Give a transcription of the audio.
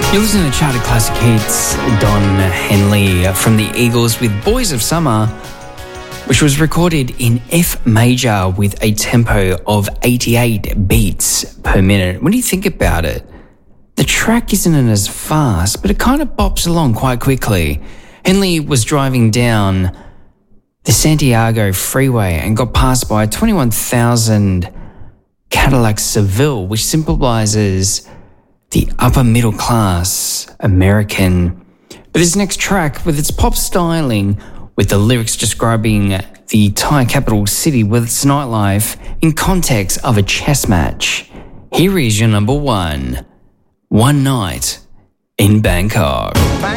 You're listening to Charted Classic Hits, Don Henley from the Eagles with Boys of Summer, which was recorded in F major with a tempo of 88 beats per minute. When you think about it, the track isn't as fast, but it kind of bops along quite quickly. Henley was driving down the Santiago freeway and got passed by a 21,000 Cadillac Seville, which symbolizes the upper middle class American. But this next track, with its pop styling, with the lyrics describing the Thai capital city with its nightlife in context of a chess match. Here is your number one, One Night in Bangkok. Bangkok.